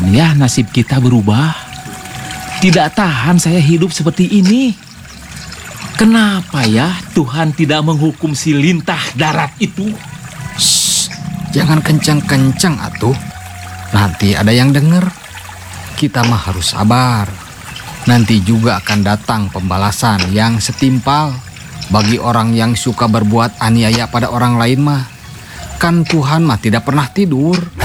tahan ya nasib kita berubah. Tidak tahan saya hidup seperti ini. Kenapa ya Tuhan tidak menghukum si lintah darat itu? Shh, jangan kencang-kencang atuh. Nanti ada yang dengar. Kita mah harus sabar. Nanti juga akan datang pembalasan yang setimpal. Bagi orang yang suka berbuat aniaya pada orang lain mah. Kan Tuhan mah tidak pernah tidur.